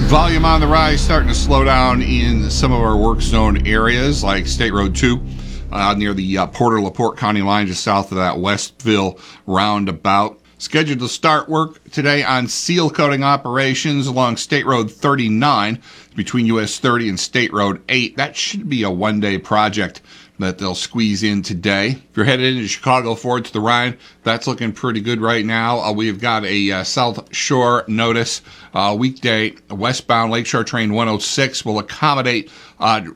Volume on the rise, starting to slow down in some of our work zone areas like State Road 2 near the Porter-LaPorte County line just south of that Westville roundabout. Scheduled to start work today on seal coating operations along State Road 39 between US 30 and State Road 8. That should be a one-day project that they'll squeeze in today. If you're headed into Chicago Ford to the Rhine, that's looking pretty good right now. We've got a South Shore notice. Weekday westbound Lakeshore Train 106 will accommodate